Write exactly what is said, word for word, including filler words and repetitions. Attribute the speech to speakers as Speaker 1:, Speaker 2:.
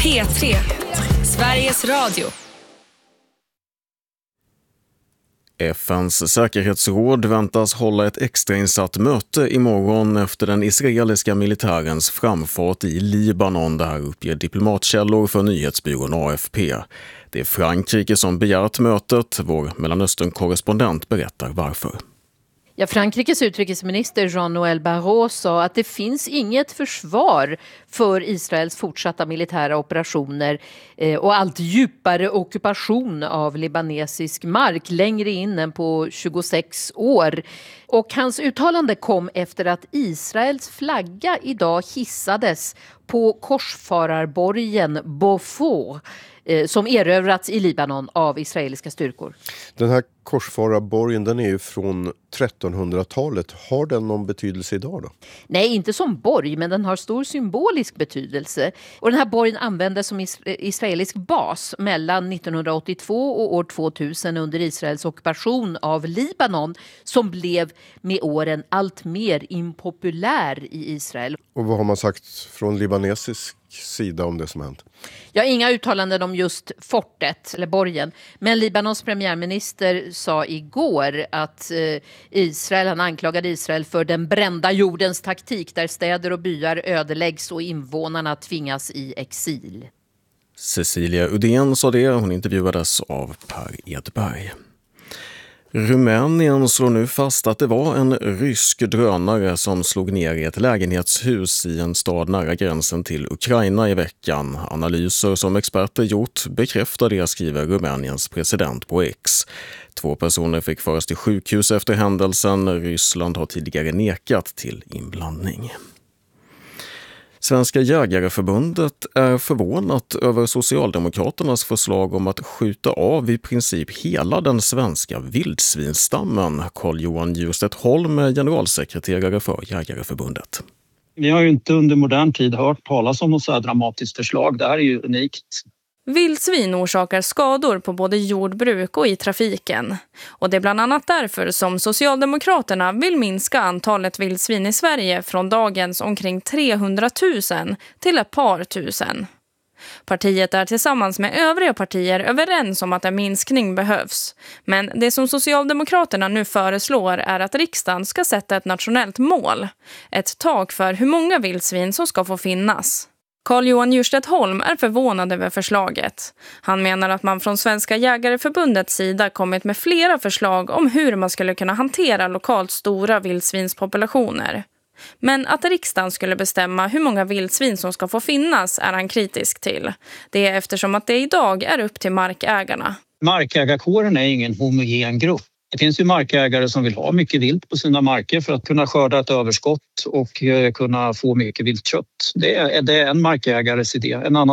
Speaker 1: P tre, Sveriges Radio.
Speaker 2: F N:s säkerhetsråd väntas hålla ett extrainsatt möte imorgon efter den israeliska militärens framfart i Libanon, där uppger diplomatkällor för nyhetsbyrån A F P. Det är Frankrike som begärt mötet. Vår Mellanöstern-korrespondent berättar varför.
Speaker 3: Ja, Frankrikes utrikesminister Jean-Noël Barrot sa att det finns inget försvar för Israels fortsatta militära operationer eh, och allt djupare ockupation av libanesisk mark längre in än på tjugosex år. Och hans uttalande kom efter att Israels flagga idag hissades på korsfararborgen Beaufort eh, som erövrats i Libanon av israeliska styrkor.
Speaker 4: Den här korsfararborgen, den är ju från trettonhundratalet. Har den någon betydelse idag då?
Speaker 3: Nej, inte som borg, men den har stor symbolisk betydelse. Och den här borgen användes som israelisk bas mellan nittonhundraåttiotvå och år tvåtusen under Israels ockupation av Libanon, som blev med åren allt mer impopulär i Israel.
Speaker 4: Och vad har man sagt från libanesisk sida om det som hänt?
Speaker 3: Ja, inga uttalanden om just fortet eller borgen. Men Libanons premiärminister sa igår att eh, Israel, han anklagade Israel för den brända jordens taktik där städer och byar ödeläggs och invånarna tvingas i exil.
Speaker 2: Cecilia Udén sa det, hon intervjuades av Per Edberg. Rumänien slår nu fast att det var en rysk drönare som slog ner i ett lägenhetshus i en stad nära gränsen till Ukraina i veckan. Analyser som experter gjort bekräftar det, skriver Rumäniens president på X. Två personer fick föras till sjukhus efter händelsen. Ryssland har tidigare nekat till inblandning. Svenska jägareförbundet är förvånat över Socialdemokraternas förslag om att skjuta av i princip hela den svenska vildsvinstammen. Carl-Johan Djurstedt Holm är generalsekreterare för Jägareförbundet.
Speaker 5: Vi har ju inte under modern tid hört talas om något så här dramatiskt förslag. Det här är ju unikt.
Speaker 6: Vildsvin orsakar skador på både jordbruk och i trafiken. Och det är bland annat därför som Socialdemokraterna vill minska antalet vildsvin i Sverige från dagens omkring trehundratusen till ett par tusen. Partiet är tillsammans med övriga partier överens om att en minskning behövs. Men det som Socialdemokraterna nu föreslår är att riksdagen ska sätta ett nationellt mål. Ett tak för hur många vildsvin som ska få finnas. Carl-Johan Djurstedt Holm är förvånad över förslaget. Han menar att man från Svenska jägareförbundets sida kommit med flera förslag om hur man skulle kunna hantera lokalt stora vildsvinspopulationer. Men att riksdagen skulle bestämma hur många vildsvin som ska få finnas är han kritisk till. Det är eftersom att det idag är upp till markägarna.
Speaker 5: Markägarkåren är ingen homogen grupp. Det finns ju markägare som vill ha mycket vilt på sina marker för att kunna skörda ett överskott och kunna få mycket viltkött. Det är, det är en markägares idé. En annan